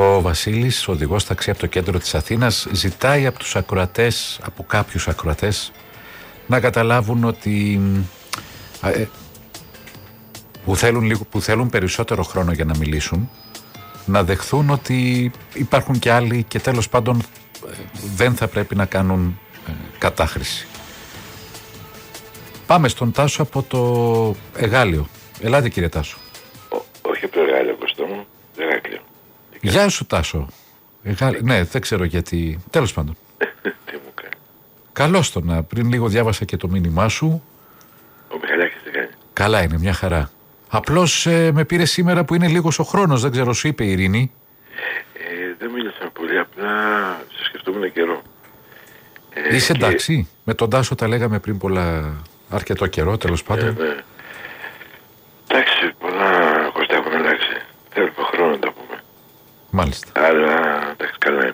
Ο Βασίλης, οδηγός ταξί από το κέντρο της Αθήνας, ζητάει από τους ακροατές, από κάποιους ακροατές, να καταλάβουν ότι που θέλουν περισσότερο χρόνο για να μιλήσουν, να δεχθούν ότι υπάρχουν και άλλοι και τέλος πάντων δεν θα πρέπει να κάνουν κατάχρηση. Πάμε στον Τάσο από το Εγάλεο. Ελάτε κύριε Τάσο. Όχι από το Εγάλεο, Κωστό μου. Εγάλεο. Γεια σου Τάσο. Ναι, δεν ξέρω γιατί. Τέλος πάντων. Τι μου κάνει. Καλώς το να. Πριν λίγο διάβασα και το μήνυμά σου. Ο Μιχαλάκης τι κάνει. Καλά είναι, μια χαρά. Απλώς με πήρε σήμερα που είναι λίγος ο χρόνος. Δεν ξέρω, σου είπε η Ειρήνη. Δεν μίλησα πολύ, απλά σε σκεφτόμουν καιρό. Είσαι εντάξει. Με τον Τάσο τα λέγαμε πριν αρκετό καιρό, τέλος πάντων. Εντάξει, πολλά Κωστά έχουν αλλάξει. Θέλω χρόνο να τα πούμε. Μάλιστα. Αλλά εντάξει, καλά είμαι.